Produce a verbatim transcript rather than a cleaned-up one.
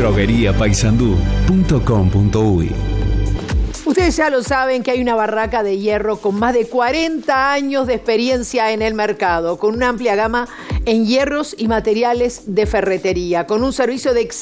droguería paysandú punto com punto uy. Ustedes ya lo saben que hay una barraca de hierro con más de cuarenta años de experiencia en el mercado, con una amplia gama en hierros y materiales de ferretería, con un servicio de excelencia